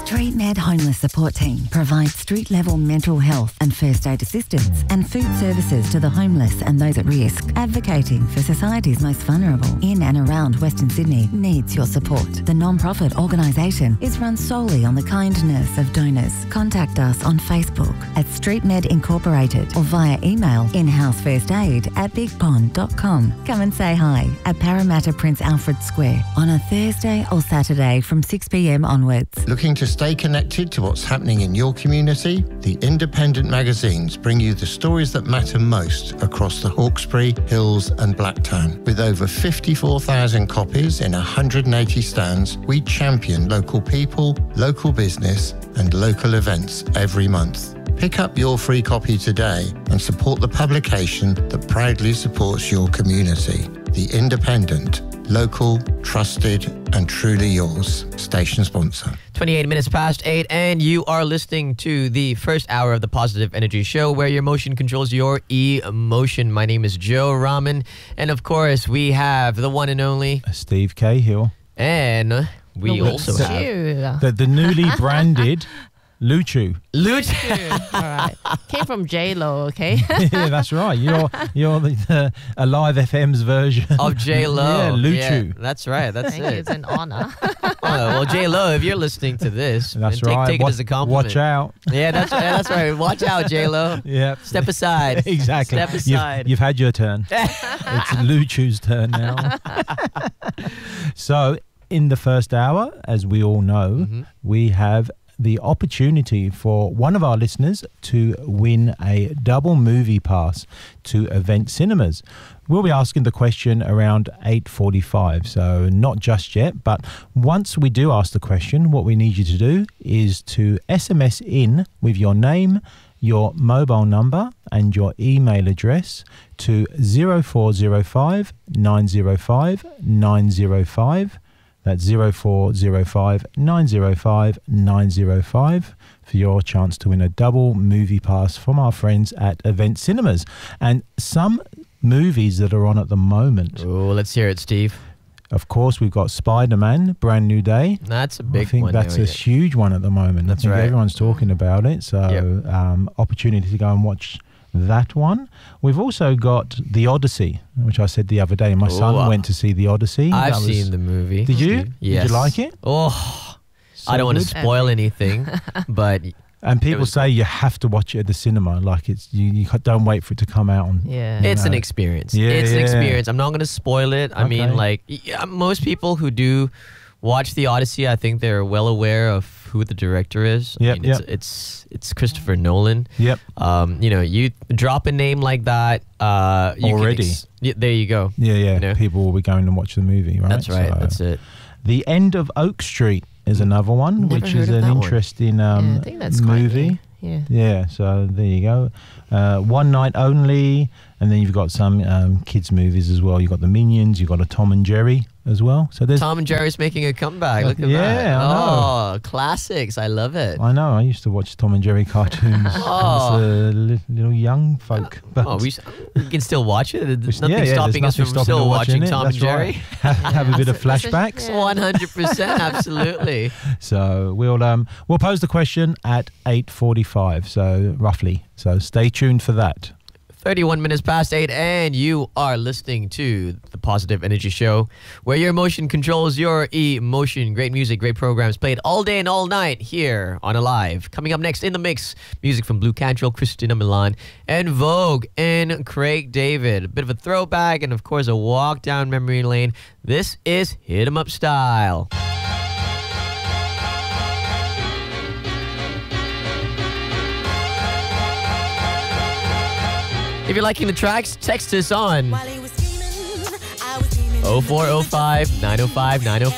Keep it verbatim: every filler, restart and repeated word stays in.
Street Med Homeless Support Team provides street-level mental health and first aid assistance and food services to the homeless and those at risk. Advocating for society's most vulnerable in and around Western Sydney needs your support. The non-profit organisation is run solely on the kindness of donors. Contact us on Facebook at Street Med Incorporated or via email inhousefirstaid at big pond dot com. Come and say hi at Parramatta Prince Alfred Square on a Thursday or Saturday from six p m onwards. Looking to stay connected to what's happening in your community? The independent magazines bring you the stories that matter most across the Hawkesbury, Hills and Blacktown. With over fifty-four thousand copies in one hundred eighty stands, we champion local people, local business and local events every month. Pick up your free copy today and support the publication that proudly supports your community. The Independent. Local, trusted, and truly yours. Station sponsor. twenty-eight minutes past eight, and you are listening to the first hour of the Positive Energy Show, where your emotion controls your emotion. My name is Joe Rahman, and of course, we have the one and only Steve Cahill. And we No, also the- have The, the newly branded Luchu. Luchu. All right. Came from J-Lo, okay? Yeah, that's right. You're you're the, the Alive F M's version of J Lo. Yeah, Luchu. Yeah, that's right. That's Thank it. you. It's an honor. Oh, well, J Lo, if you're listening to this, That's then take, right. take Wa- it as a compliment. Watch out. Yeah, that's right. That's right. Watch out, J Lo. Yeah. Step aside. Exactly. Step aside. You've, you've had your turn. It's Luchu's turn now. So, in the first hour, as we all know, Mm-hmm. we have the opportunity for one of our listeners to win a double movie pass to Event Cinemas. We'll be asking the question around eight forty-five, so not just yet, but once we do ask the question, what we need you to do is to S M S in with your name, your mobile number and your email address to zero four zero five nine zero five nine zero five. That's zero four zero five nine zero five nine zero five for your chance to win a double movie pass from our friends at Event Cinemas. And some movies that are on at the moment. Oh, let's hear it, Steve. Of course, we've got Spider-Man, Brand New Day. That's a big I think one. that's there a we go. huge one at the moment. That's I think right. everyone's talking about it. So Yep. um, opportunity to go and watch that one. We've also got The Odyssey, which I said the other day. My Oh, son uh, went to see The Odyssey. I've That was- seen the movie. Did you? Steve. Yes. Did you like it? Oh, So I don't want to good. spoil anything, but And people was- say you have to watch it at the cinema. Like it's you, you ca- don't wait for it to come out. On, Yeah. you it's know. an experience. Yeah, it's an yeah. experience. I'm not going to spoil it. I Okay. mean, like, yeah, most people who do watch The Odyssey, I think they're well aware of who the director is. I Yep, mean, it's, yep. it's it's Christopher Nolan. Yep. Um, you know, you drop a name like that, uh, you can Already. ex- yeah, there you go. Yeah, yeah. You know? People will be going and watch the movie, right? That's right. So, That's it. The End of Oak Street is another one, Never which heard is of an that one. interesting um, yeah, I think that's quite movie. new. Yeah. Yeah, so there you go. Uh, One Night Only, and then you've got some um, kids' movies as well. You've got the Minions, you've got a Tom and Jerry as well. So there's, Tom and Jerry's making a comeback. Look at Yeah, that. I know. Oh, classics. I love it. I know, I used to watch Tom and Jerry cartoons Oh. as a li- little young folk. But Oh, we, s- we can still watch it. There's nothing yeah, yeah, stopping there's us nothing from stopping still us watching it. Tom That's and Jerry. right. have, have a bit of That's a- that's flashbacks. a- yeah. one hundred percent. Absolutely. So we'll um we'll pose the question at eight forty-five, so roughly. So stay tuned for that. thirty-one minutes past eight, and you are listening to the Positive Energy Show, where your emotion controls your emotion. Great music, great programs played all day and all night here on Alive. Coming up next in the mix, music from Blue Cantrell, Christina Milan, and Vogue, and Craig David. A bit of a throwback, and of course, a walk down memory lane. This is Hit 'em Up Style. If you're liking the tracks, text us on oh four oh five, nine oh five, nine oh five.